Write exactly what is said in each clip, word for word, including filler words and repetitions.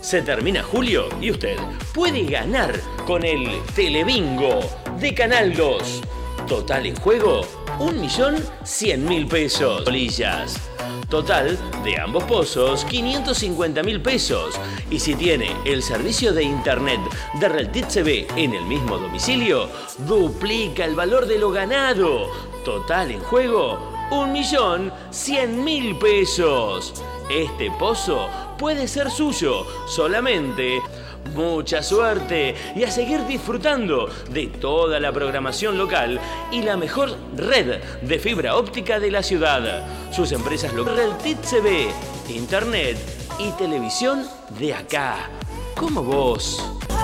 Se termina julio y usted puede ganar con el Telebingo de Canal dos. Total en juego, un millón cien mil pesos. Bolillas. Total de ambos pozos, quinientos cincuenta mil pesos. Y si tiene el servicio de internet de Reltit C V en el mismo domicilio, duplica el valor de lo ganado. Total en juego, un millón cien mil pesos. Este pozo puede ser suyo, solamente mucha suerte y a seguir disfrutando de toda la programación local y la mejor red de fibra óptica de la ciudad. Sus empresas locales, Reltit C V, internet y televisión de acá, como vos.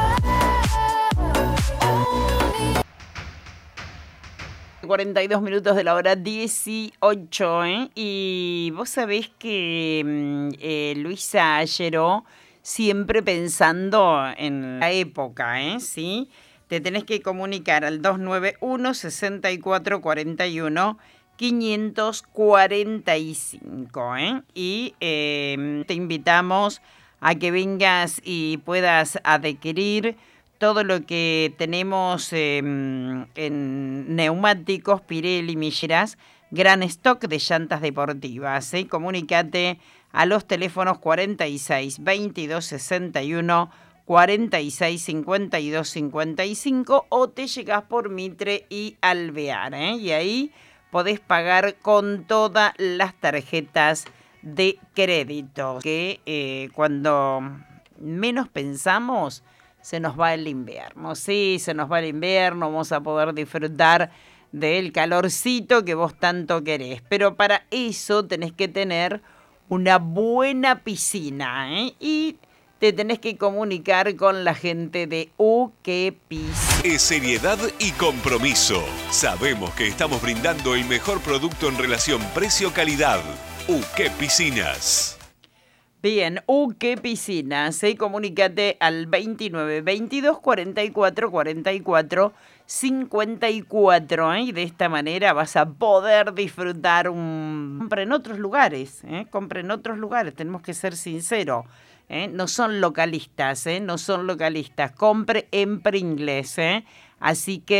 cuarenta y dos minutos de la hora dieciocho, ¿eh? Y vos sabés que eh, Luisa Ayeró, siempre pensando en la época, ¿eh? ¿Sí? Te tenés que comunicar al dos nueve uno, sesenta y cuatro, cuarenta y uno, quinientos cuarenta y cinco, ¿eh? Y eh, te invitamos a que vengas y puedas adquirir todo lo que tenemos eh, en neumáticos, Pirelli, Milleras, gran stock de llantas deportivas. ¿eh? Comunicate a los teléfonos cuarenta y seis, veintidós, sesenta y uno, cuarenta y seis, cincuenta y dos, cincuenta y cinco o te llegás por Mitre y Alvear. ¿eh? Y ahí podés pagar con todas las tarjetas de crédito. Que eh, cuando menos pensamos, se nos va el invierno, sí, se nos va el invierno, vamos a poder disfrutar del calorcito que vos tanto querés. Pero para eso tenés que tener una buena piscina, ¿eh? Y te tenés que comunicar con la gente de Uke Piscinas. Es seriedad y compromiso. Sabemos que estamos brindando el mejor producto en relación precio-calidad. Uke Piscinas. Bien, Uke Piscinas, ¿eh? Comunícate al veintinueve, veintidós, cuarenta y cuatro, cuarenta y cuatro, cincuenta y cuatro, ¿eh? Y de esta manera vas a poder disfrutar un... Compra en otros lugares, ¿eh? Compra en otros lugares, tenemos que ser sinceros, ¿eh? No son localistas, ¿eh? No son localistas, compre en Pringles, ¿eh? Así que